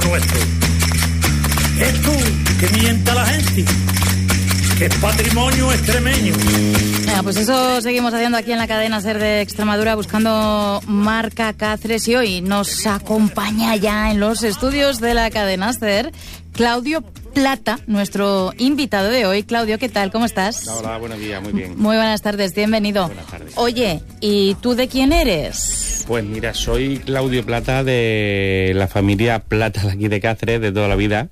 nuestro. Esto que mienta la gente, que es patrimonio extremeño. Pues eso seguimos haciendo aquí en la cadena SER de Extremadura, buscando marca Cáceres, y hoy nos acompaña ya en los estudios de la cadena SER Claudio Plata, nuestro invitado de hoy. Claudio, ¿qué tal? ¿Cómo estás? Hola, buenos días, muy bien. Muy buenas tardes, bienvenido. Buenas tardes. Oye, ¿y tú de quién eres? Pues mira, soy Claudio Plata, de la familia Plata de aquí de Cáceres, de toda la vida.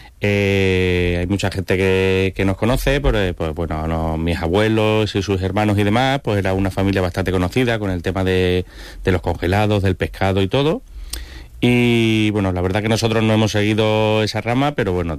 Hay mucha gente que nos conoce, pues bueno, mis abuelos y sus hermanos y demás, pues era una familia bastante conocida con el tema de los congelados, del pescado y todo. Y bueno, la verdad que nosotros no hemos seguido esa rama, pero bueno,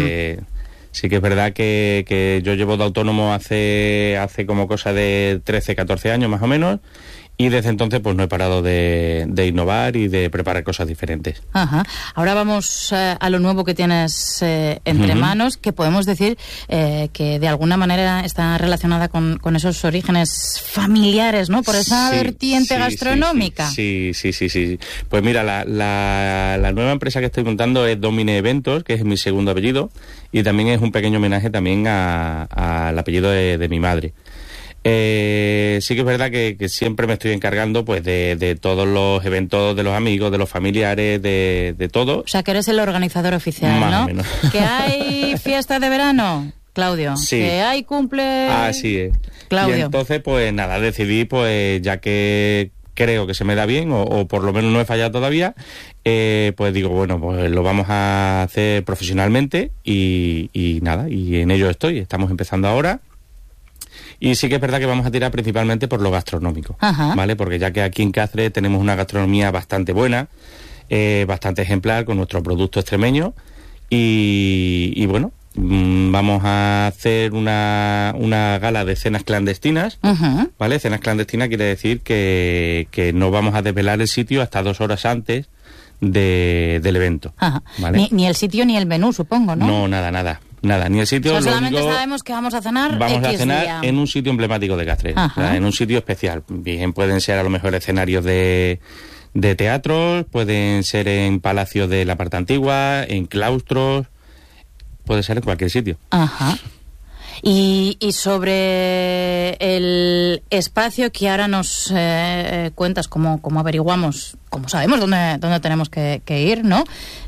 sí que es verdad que yo llevo de autónomo hace como cosa de 13, 14 años más o menos. Y desde entonces pues no he parado de innovar y de preparar cosas diferentes. Ajá. Ahora vamos a lo nuevo que tienes entre manos, que podemos decir que de alguna manera está relacionada con esos orígenes familiares, ¿no? Por esa vertiente gastronómica. Sí. Pues mira, la nueva empresa que estoy montando es Domine Eventos, que es mi segundo apellido, y también es un pequeño homenaje también al apellido de mi madre. Sí que es verdad que siempre me estoy encargando pues de todos los eventos de los amigos, de los familiares, de todo. O sea, que eres el organizador oficial, más ¿no? o menos. ¿Que hay fiesta de verano, Claudio? Sí. ¿Que hay cumple? Así es. Claudio. Y entonces pues nada, decidí pues ya que creo que se me da bien o por lo menos no he fallado todavía, pues digo, bueno, pues lo vamos a hacer profesionalmente y nada, y en ello estamos empezando ahora. Y sí que es verdad que vamos a tirar principalmente por lo gastronómico, ¿vale? Porque ya que aquí en Cáceres tenemos una gastronomía bastante buena, bastante ejemplar con nuestro producto extremeño y bueno, vamos a hacer una gala de cenas clandestinas, ¿vale? Cenas clandestinas quiere decir que no vamos a desvelar el sitio hasta 2 horas antes del evento, ¿vale? Ni el sitio ni el menú, supongo, ¿no? No, nada, ni el sitio. O sea, solamente sabemos que vamos a cenar. Vamos a cenar día. En un sitio emblemático de Cáceres, o sea, en un sitio especial. Bien, pueden ser a lo mejor escenarios de teatros, pueden ser en palacios de la parte antigua, en claustros, puede ser en cualquier sitio. Y sobre el espacio que ahora nos cuentas, cómo averiguamos, cómo sabemos dónde tenemos que ir, ¿no?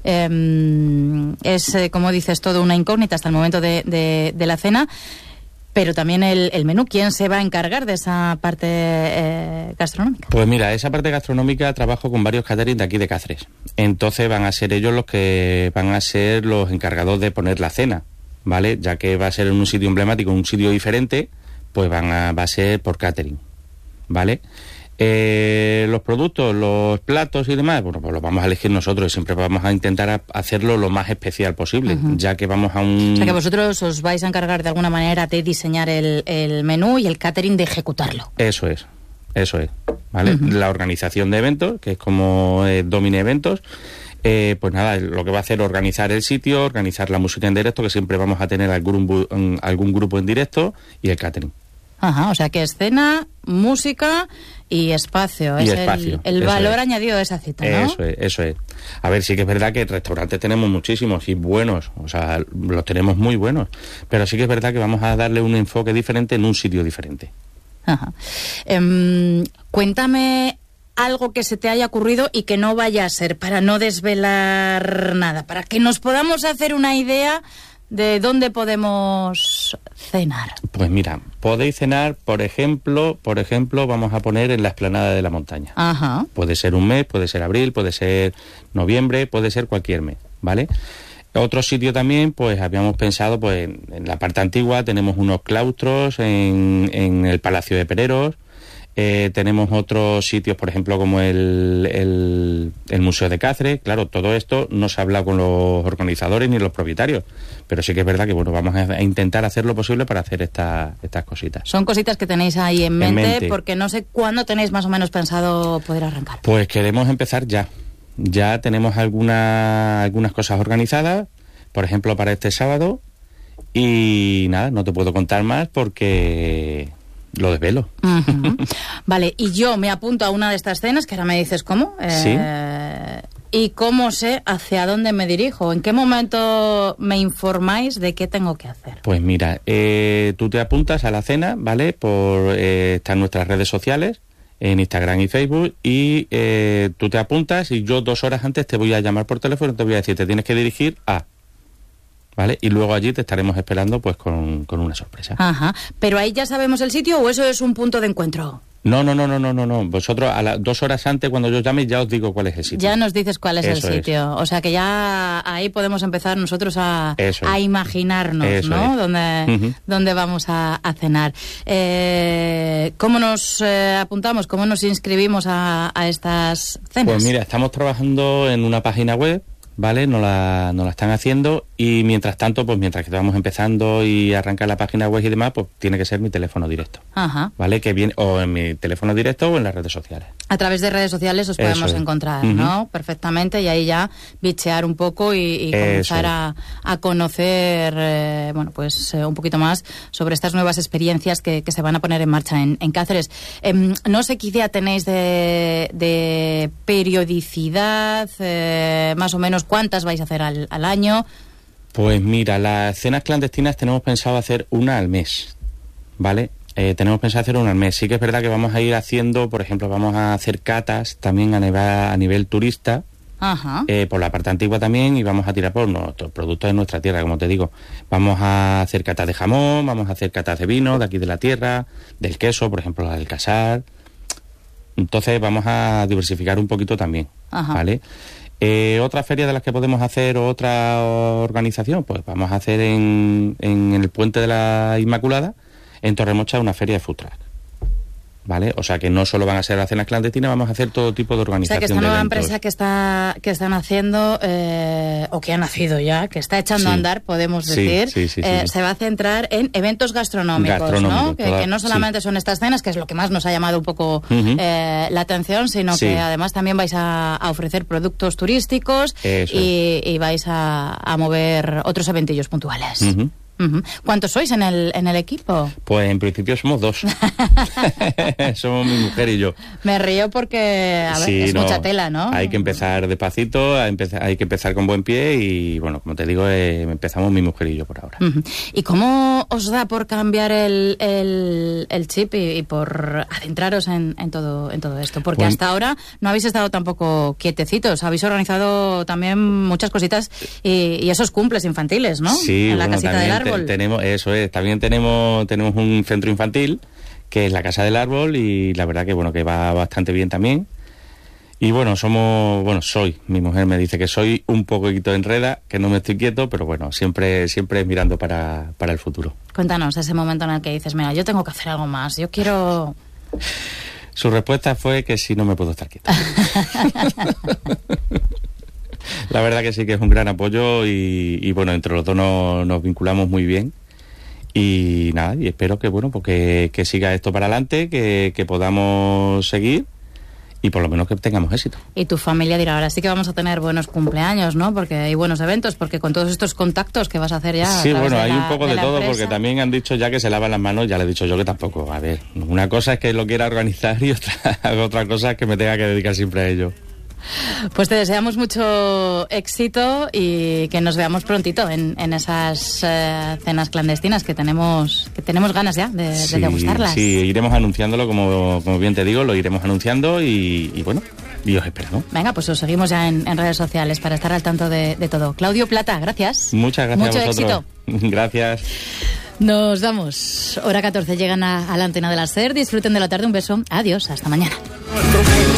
Es, como dices, todo una incógnita hasta el momento de la cena, pero también el menú. ¿Quién se va a encargar de esa parte gastronómica? Pues mira, esa parte gastronómica trabajo con varios catering de aquí de Cáceres. Entonces van a ser ellos los que van a ser los encargados de poner la cena, ¿vale? Ya que va a ser en un sitio emblemático, un sitio diferente, pues va a ser por catering, ¿vale? Los productos, los platos y demás, bueno, pues los vamos a elegir nosotros y siempre vamos a intentar hacerlo lo más especial posible, ya que vamos a un... O sea, que vosotros os vais a encargar de alguna manera de diseñar el menú y el catering de ejecutarlo. Eso es, ¿vale? La organización de eventos, que es como Domine Eventos, pues nada, lo que va a hacer es organizar el sitio, organizar la música en directo, que siempre vamos a tener algún grupo en directo, y el catering. O sea que escena, música y espacio. Y es espacio, el valor añadido de esa cita, ¿no? Eso es. A ver, sí que es verdad que restaurantes tenemos muchísimos y buenos, o sea, los tenemos muy buenos, pero sí que es verdad que vamos a darle un enfoque diferente en un sitio diferente. Cuéntame algo que se te haya ocurrido y que no vaya a ser, para no desvelar nada, para que nos podamos hacer una idea de dónde podemos cenar. Pues mira, podéis cenar, por ejemplo, vamos a poner en la Explanada de la Montaña. Puede ser un mes, puede ser abril, puede ser noviembre, puede ser cualquier mes, ¿vale? Otro sitio también, pues habíamos pensado, pues en la parte antigua tenemos unos claustros en el Palacio de Pereros. Tenemos otros sitios, por ejemplo, como el Museo de Cáceres. Claro, todo esto no se habla con los organizadores ni los propietarios, pero sí que es verdad que bueno, vamos a intentar hacer lo posible para hacer estas cositas. Son cositas que tenéis ahí en mente, porque no sé cuándo tenéis más o menos pensado poder arrancar. Pues queremos empezar ya. Ya tenemos algunas cosas organizadas, por ejemplo, para este sábado, y nada, no te puedo contar más porque lo desvelo. Vale, y yo me apunto a una de estas cenas, que ahora me dices cómo. Sí. ¿Y cómo sé hacia dónde me dirijo? ¿En qué momento me informáis de qué tengo que hacer? Pues mira, tú te apuntas a la cena, ¿vale? Están nuestras redes sociales, en Instagram y Facebook, y tú te apuntas y yo 2 horas antes te voy a llamar por teléfono y te voy a decir, te tienes que dirigir a... ¿Vale? Y luego allí te estaremos esperando pues con una sorpresa. Ajá. ¿Pero ahí ya sabemos el sitio o eso es un punto de encuentro? No. Vosotros a las 2 horas antes, cuando yo os llame, ya os digo cuál es el sitio. Ya nos dices cuál es Eso el sitio. O sea que ya ahí podemos empezar nosotros a imaginarnos, Eso ¿no? es. Dónde vamos a cenar. ¿Cómo nos apuntamos? ¿Cómo nos inscribimos a estas cenas? Pues mira, estamos trabajando en una página web, ¿vale? Nos la están haciendo, y mientras tanto, pues mientras que estamos empezando y arranca la página web y demás, pues tiene que ser mi teléfono directo. Ajá. ¿Vale? Que viene o en mi teléfono directo o en las redes sociales. A través de redes sociales os podemos encontrar, ¿no? Perfectamente, y ahí ya bichear un poco y comenzar a conocer, un poquito más sobre estas nuevas experiencias que se van a poner en marcha en Cáceres. No sé qué idea tenéis de periodicidad, más o menos cuántas vais a hacer al año. Pues mira, las cenas clandestinas tenemos pensado hacer una al mes, ¿vale? Tenemos pensado hacer una al mes. Sí que es verdad que vamos a ir haciendo, por ejemplo, vamos a hacer catas también a nivel turista. Ajá. Por la parte antigua también, y vamos a tirar por nuestros productos de nuestra tierra, como te digo. Vamos a hacer catas de jamón, vamos a hacer catas de vino de aquí de la tierra, del queso, por ejemplo, la del casar. Entonces vamos a diversificar un poquito también, ¿vale? Otra feria de las que podemos hacer, o otra organización, pues vamos a hacer en el Puente de la Inmaculada, en Torremocha, una feria de food truck, ¿vale? O sea que no solo van a ser las cenas clandestinas, vamos a hacer todo tipo de organización. O sea que esta nueva empresa que están haciendo, o que ha nacido ya, que está echando a andar, podemos decir, se va a centrar en eventos gastronómicos, ¿no? Que no solamente son estas cenas, que es lo que más nos ha llamado un poco la atención, sino que además también vais a ofrecer productos turísticos y vais a mover otros eventillos puntuales. ¿Cuántos sois en el equipo? Pues en principio somos 2. Somos mi mujer y yo. Me río porque, es mucha tela, ¿no? Hay que empezar despacito, hay que empezar con buen pie, y bueno, como te digo, empezamos mi mujer y yo por ahora. ¿Y cómo os da por cambiar el chip y por adentraros en todo esto? Porque hasta ahora no habéis estado tampoco quietecitos, habéis organizado también muchas cositas y esos cumples infantiles, ¿no? Sí, en la casita del árbol. También tenemos un centro infantil, que es la Casa del Árbol, y la verdad que que va bastante bien también. Y mi mujer me dice que soy un poquito enreda, que no me estoy quieto, pero bueno, siempre mirando para el futuro. Cuéntanos ese momento en el que dices, mira, yo tengo que hacer algo más, yo quiero... Su respuesta fue que sí, no me puedo estar quieto. La verdad que sí que es un gran apoyo, y bueno, entre los dos nos vinculamos muy bien, y nada, y espero que que siga esto para adelante, que podamos seguir, y por lo menos que tengamos éxito. Y tu familia dirá, ahora sí que vamos a tener buenos cumpleaños, ¿no? Porque hay buenos eventos, porque con todos estos contactos que vas a hacer ya... Sí, hay un poco de todo, porque también han dicho ya que se lavan las manos, ya le he dicho yo que tampoco. A ver, una cosa es que lo quiera organizar y otra cosa es que me tenga que dedicar siempre a ello. Pues te deseamos mucho éxito y que nos veamos prontito en esas cenas clandestinas que tenemos ganas ya de degustarlas. Sí, iremos anunciándolo, como bien te digo, lo iremos anunciando, y os esperamos. Venga, pues os seguimos ya en redes sociales para estar al tanto de todo. Claudio Plata, gracias. Muchas gracias mucho a vosotros. Éxito. Gracias. Nos vamos. Hora 14, llegan a la antena de la SER. Disfruten de la tarde. Un beso. Adiós. Hasta mañana.